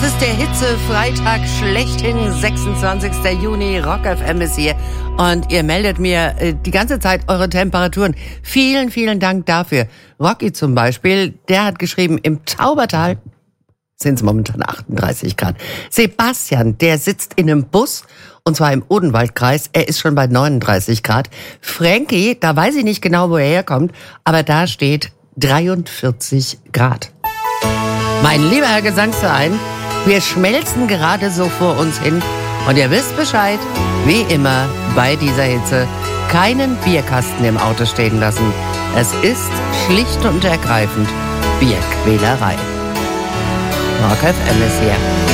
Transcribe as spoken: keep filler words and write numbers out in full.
ist der Hitze-Freitag schlechthin, sechsundzwanzigster Juni, Rock F M ist hier und ihr meldet mir äh, die ganze Zeit eure Temperaturen. Vielen, vielen Dank dafür. Rocky zum Beispiel, der hat geschrieben, im Taubertal sind es momentan achtunddreißig Grad. Sebastian, der sitzt in einem Bus und zwar im Odenwaldkreis, er ist schon bei neununddreißig Grad. Frankie, da weiß ich nicht genau, wo er herkommt, aber da steht dreiundvierzig Grad. Mein lieber Herr Gesangsverein, wir schmelzen gerade so vor uns hin und ihr wisst Bescheid, wie immer bei dieser Hitze, keinen Bierkasten im Auto stehen lassen. Es ist schlicht und ergreifend Bierquälerei. Rock F M ist hier.